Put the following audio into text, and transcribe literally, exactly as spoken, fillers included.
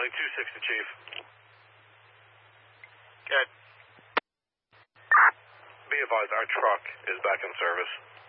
County two sixty, Chief. Good. Be advised, our truck is back in service.